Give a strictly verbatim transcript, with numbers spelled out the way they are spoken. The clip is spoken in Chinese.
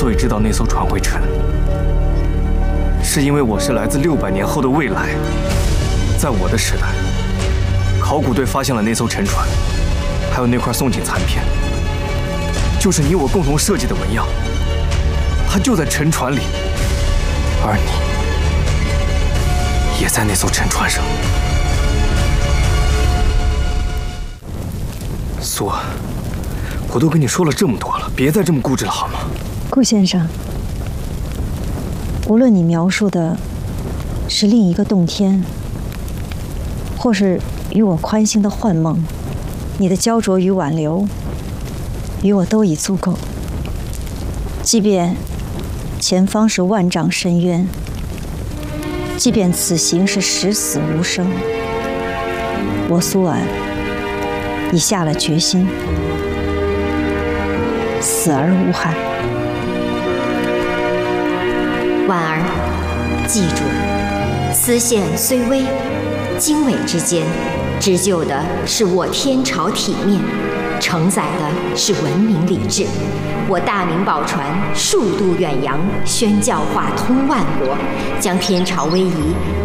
所以知道那艘船会沉，是因为我是来自六百年后的未来。在我的时代，考古队发现了那艘沉船，还有那块宋锦残片，就是你我共同设计的纹样，它就在沉船里，而你也在那艘沉船上。苏安，我都跟你说了这么多了，别再这么固执了好吗？ 顾先生，无论你描述的是另一个洞天，或是与我宽心的幻梦，你的焦灼与挽留，与我都已足够。即便前方是万丈深渊，即便此行是十死无生，我苏婉已下了决心，死而无憾。 婉儿，记住，丝线虽微，经纬之间，织就的是我天朝体面，承载的是文明礼制。我大明宝船数度远洋，宣教化通万国，将天朝威仪